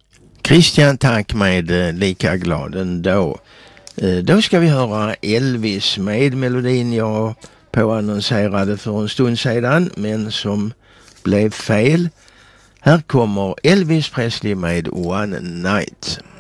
Christian, tack med Lika glad ändå. Då ska vi höra Elvis med melodin jag påannonserade för en stund sedan, men som blev fel. Här kommer Elvis Presley med One Night.